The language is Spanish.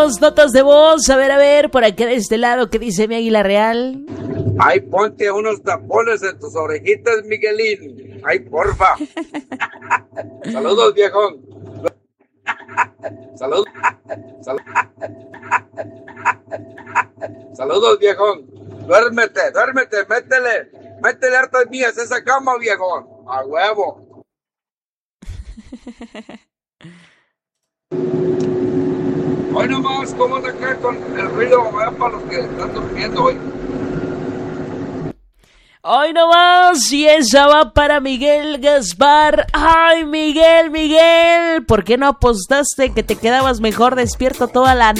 Notas de voz, a ver, por acá de este lado, ¿qué dice mi águila real? Ay, ponte unos tapones en tus orejitas, Miguelín. Ay, porfa. Saludos, viejón. Saludos. Saludos, viejón. Duérmete, métele hartas mías a esa cama, viejón. A huevo. Hoy nomás, ¿cómo te quedas con el ruido para los que están durmiendo hoy? Hoy nomás, y esa va para Miguel Gaspar. Ay, Miguel, ¿por qué no apostaste que te quedabas mejor despierto toda la